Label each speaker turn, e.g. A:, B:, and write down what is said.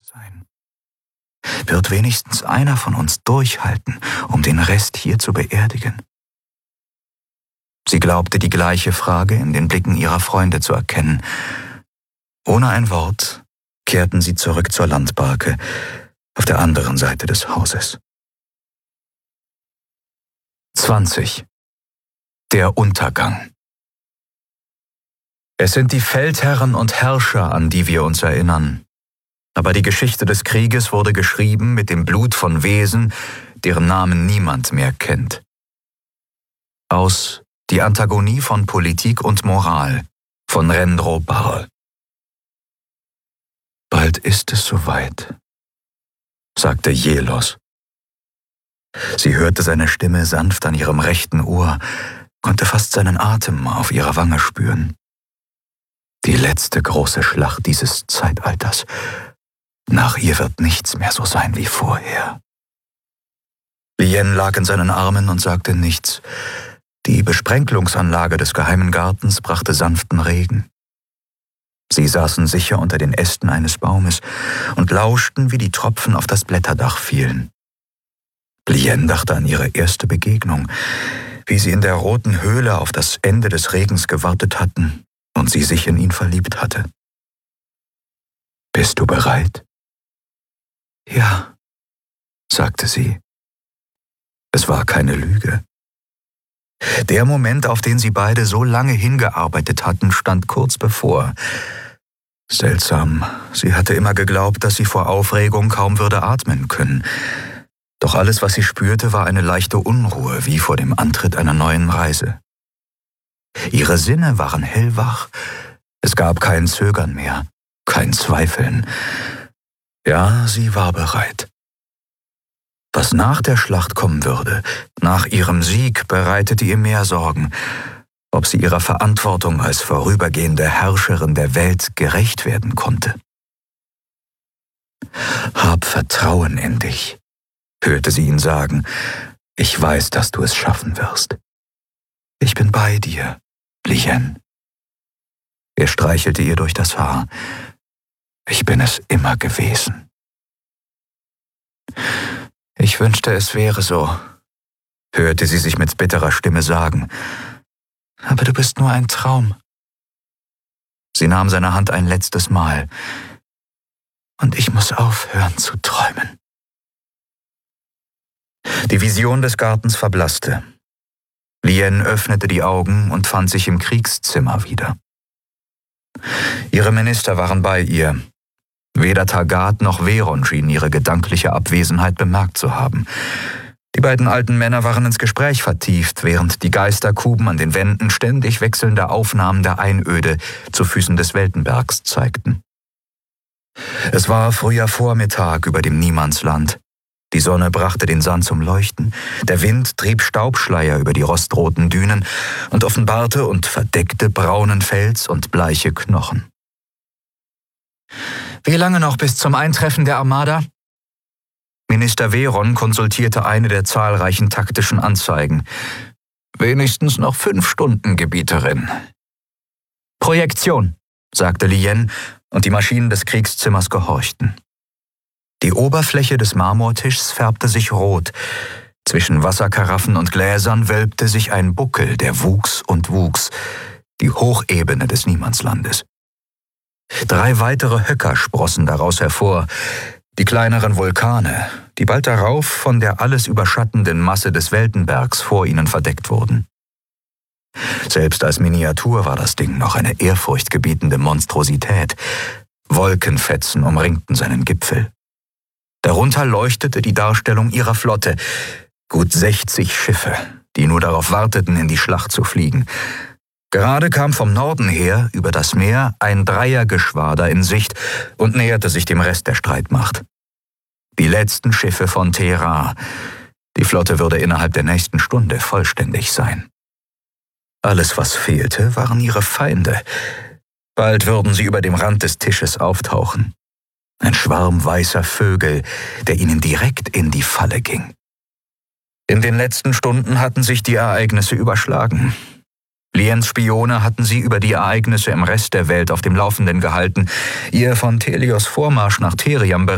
A: sein. Wird wenigstens einer von uns durchhalten, um den Rest hier zu beerdigen? Sie glaubte, die gleiche Frage in den Blicken ihrer Freunde zu erkennen. Ohne ein Wort kehrten sie zurück zur Landbarke auf der anderen Seite des Hauses. 20. Der Untergang. Es sind die Feldherren und Herrscher, an die wir uns erinnern. Aber die Geschichte des Krieges wurde geschrieben mit dem Blut von Wesen, deren Namen niemand mehr kennt. Aus Die Antagonie von Politik und Moral von Rendro Barl. Bald ist es soweit, sagte Jelos. Sie hörte seine Stimme sanft an ihrem rechten Ohr, konnte fast seinen Atem auf ihrer Wange spüren. Die letzte große Schlacht dieses Zeitalters. Nach ihr wird nichts mehr so sein wie vorher. Lien lag in seinen Armen und sagte nichts. Die Besprenkelungsanlage des geheimen Gartens brachte sanften Regen. Sie saßen sicher unter den Ästen eines Baumes und lauschten, wie die Tropfen auf das Blätterdach fielen. Lien dachte an ihre erste Begegnung, wie sie in der roten Höhle auf das Ende des Regens gewartet hatten und sie sich in ihn verliebt hatte. »Bist du bereit?« »Ja«, sagte sie. Es war keine Lüge. Der Moment, auf den sie beide so lange hingearbeitet hatten, stand kurz bevor. Seltsam, sie hatte immer geglaubt, dass sie vor Aufregung kaum würde atmen können. Doch alles, was sie spürte, war eine leichte Unruhe, wie vor dem Antritt einer neuen Reise. Ihre Sinne waren hellwach. Es gab kein Zögern mehr, kein Zweifeln. Ja, sie war bereit. Was nach der Schlacht kommen würde, nach ihrem Sieg, bereitete ihr mehr Sorgen. Ob sie ihrer Verantwortung als vorübergehende Herrscherin der Welt gerecht werden konnte. »Hab Vertrauen in dich«, hörte sie ihn sagen. »Ich weiß, dass du es schaffen wirst. Ich bin bei dir, Lien.« Er streichelte ihr durch das Haar. »Ich bin es immer gewesen.« »Ich wünschte, es wäre so«, hörte sie sich mit bitterer Stimme sagen. »Aber du bist nur ein Traum.« Sie nahm seine Hand ein letztes Mal. »Und ich muss aufhören zu träumen.« Die Vision des Gartens verblasste. Lien öffnete die Augen und fand sich im Kriegszimmer wieder. Ihre Minister waren bei ihr. Weder Tagat noch Veron schienen ihre gedankliche Abwesenheit bemerkt zu haben. Die beiden alten Männer waren ins Gespräch vertieft, während die Geisterkuben an den Wänden ständig wechselnde Aufnahmen der Einöde zu Füßen des Weltenbergs zeigten. Es war früher Vormittag über dem Niemandsland. Die Sonne brachte den Sand zum Leuchten, der Wind trieb Staubschleier über die rostroten Dünen und offenbarte und verdeckte braunen Fels und bleiche Knochen. »Wie lange noch bis zum Eintreffen der Armada?« Minister Veron konsultierte eine der zahlreichen taktischen Anzeigen. »Wenigstens noch 5 Stunden, Gebieterin.« »Projektion«, sagte Lien, und die Maschinen des Kriegszimmers gehorchten. Die Oberfläche des Marmortischs färbte sich rot. Zwischen Wasserkaraffen und Gläsern wölbte sich ein Buckel, der wuchs und wuchs, die Hochebene des Niemandslandes. 3 weitere Höcker sprossen daraus hervor, die kleineren Vulkane, die bald darauf von der alles überschattenden Masse des Weltenbergs vor ihnen verdeckt wurden. Selbst als Miniatur war das Ding noch eine ehrfurchtgebietende Monstrosität. Wolkenfetzen umringten seinen Gipfel. Darunter leuchtete die Darstellung ihrer Flotte, gut 60 Schiffe, die nur darauf warteten, in die Schlacht zu fliegen. Gerade kam vom Norden her, über das Meer, ein Dreiergeschwader in Sicht und näherte sich dem Rest der Streitmacht. Die letzten Schiffe von Terra. Die Flotte würde innerhalb der nächsten Stunde vollständig sein. Alles, was fehlte, waren ihre Feinde. Bald würden sie über dem Rand des Tisches auftauchen. Ein Schwarm weißer Vögel, der ihnen direkt in die Falle ging. In den letzten Stunden hatten sich die Ereignisse überschlagen. Liens Spione hatten sie über die Ereignisse im Rest der Welt auf dem Laufenden gehalten. Ihr von Thelios Vormarsch nach Theriam